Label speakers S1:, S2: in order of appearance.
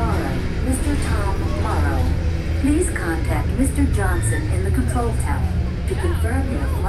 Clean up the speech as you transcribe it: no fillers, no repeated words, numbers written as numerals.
S1: Morrow. Mr. Tom Morrow. Please contact Mr. Johnson in the control tower to confirm your